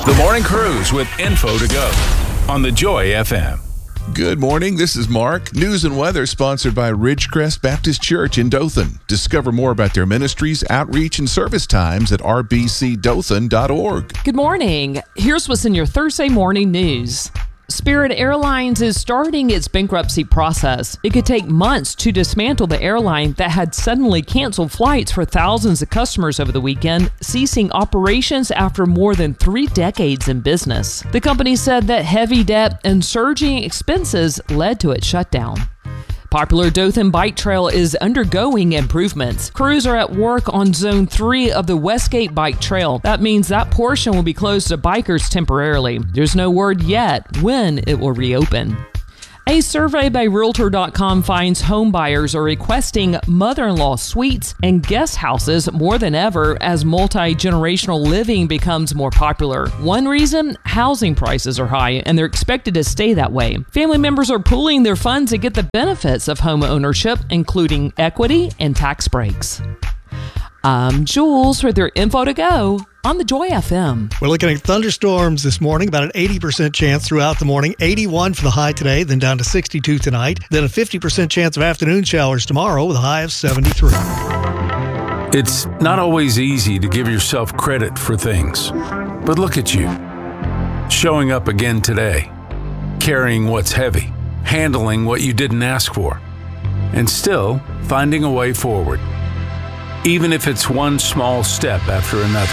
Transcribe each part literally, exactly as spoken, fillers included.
The Morning Cruise with info to go on the Joy F M. Good morning. This is Mark. News and weather sponsored by Ridgecrest Baptist Church in Dothan. Discover more about their ministries, outreach, and service times at r b c dothan dot org. Good morning. Here's what's in your Thursday morning news. Spirit Airlines is starting its bankruptcy process. It could take months to dismantle the airline that had suddenly canceled flights for thousands of customers over the weekend, ceasing operations after more than three decades in business. The company said that heavy debt and surging expenses led to its shutdown. Popular Dothan Bike Trail is undergoing improvements. Crews are at work on Zone three of the Westgate Bike Trail. That means that portion will be closed to bikers temporarily. There's no word yet when it will reopen. A survey by Realtor dot com finds home buyers are requesting mother-in-law suites and guest houses more than ever as multi-generational living becomes more popular. One reason? Housing prices are high, and they're expected to stay that way. Family members are pooling their funds to get the benefits of home ownership, including equity and tax breaks. I'm Jules with your info to go on the Joy F M. We're looking at thunderstorms this morning, about an eighty percent chance throughout the morning. eighty-one for the high today, then down to sixty-two tonight. Then a fifty percent chance of afternoon showers tomorrow with a high of seventy-three. It's not always easy to give yourself credit for things, but look at you. Showing up again today, carrying what's heavy, handling what you didn't ask for, and still finding a way forward. Even if it's one small step after another.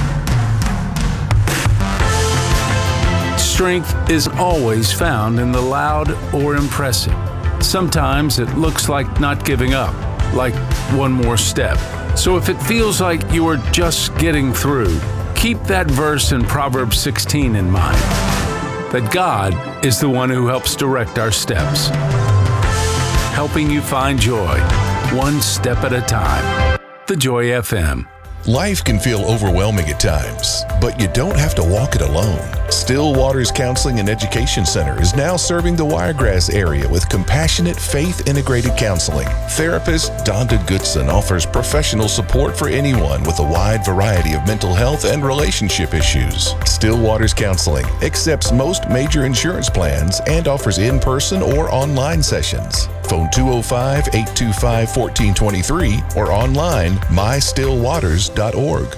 Strength is always found in the loud or impressive. Sometimes it looks like not giving up, like one more step. So if it feels like you are just getting through, keep that verse in Proverbs sixteen in mind, that God is the one who helps direct our steps, helping you find joy, one step at a time. The Joy F M. Life can feel overwhelming at times, but you don't have to walk it alone. Still Waters Counseling and Education Center is now serving the Wiregrass area with compassionate, faith-integrated counseling. Therapist Donda Goodson offers professional support for anyone with a wide variety of mental health and relationship issues. Still Waters Counseling accepts most major insurance plans and offers in-person or online sessions. Phone two oh five, eight two five, one four two three or online my still waters dot org.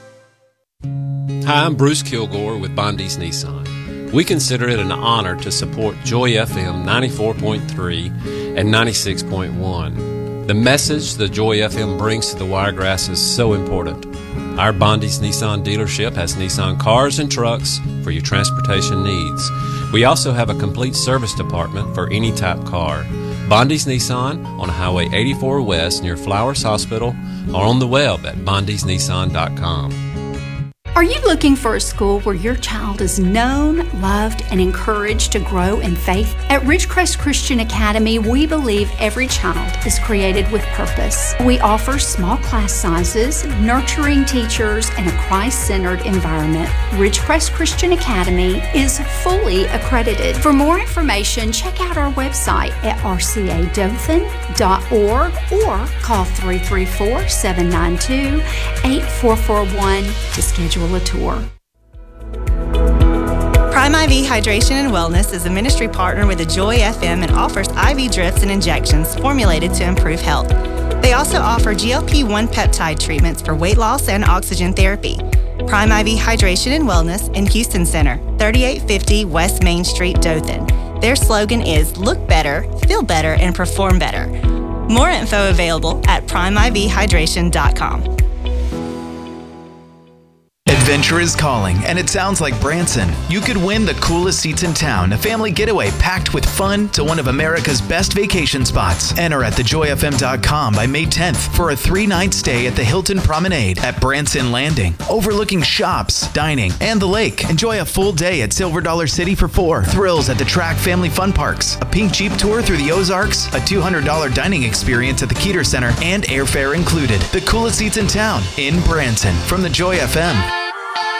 Hi, I'm Bruce Kilgore with Bondi's Nissan. We consider it an honor to support Joy F M ninety-four point three and ninety-six point one. The message the Joy F M brings to the Wiregrass is so important. Our Bondi's Nissan dealership has Nissan cars and trucks for your transportation needs. We also have a complete service department for any type car. Bondi's Nissan on Highway eighty-four West near Flowers Hospital or on the web at bondis nissan dot com. Are you looking for a school where your child is known, loved, and encouraged to grow in faith? At Ridgecrest Christian Academy, we believe every child is created with purpose. We offer small class sizes, nurturing teachers, and a Christ-centered environment. Ridgecrest Christian Academy is fully accredited. For more information, check out our website at r c a dothan dot org or call three three four, seven nine two, eight four four one to schedule a tour. Prime I V Hydration and Wellness is a ministry partner with the Joy F M and offers I V drips and injections formulated to improve health. They also offer G L P one peptide treatments for weight loss and oxygen therapy. Prime I V Hydration and Wellness in Houston Center, thirty-eight fifty West Main Street, Dothan. Their slogan is look better, feel better, and perform better. More info available at prime I V hydration dot com. Adventure is calling, and it sounds like Branson. You could win the coolest seats in town, a family getaway packed with fun to one of America's best vacation spots. Enter at the joy f m dot com by May tenth for a three-night stay at the Hilton Promenade at Branson Landing, overlooking shops, dining, and the lake. Enjoy a full day at Silver Dollar City for four, thrills at the Track Family Fun Parks, a pink Jeep tour through the Ozarks, a two hundred dollars dining experience at the Keeter Center, and airfare included. The coolest seats in town in Branson from the Joy F M.